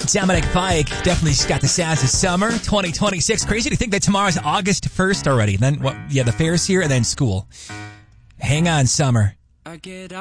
Dominic Fike definitely got the sass of summer 2026. Crazy to think that tomorrow's August 1st already. Then, the fair's here and then school. Hang on, summer.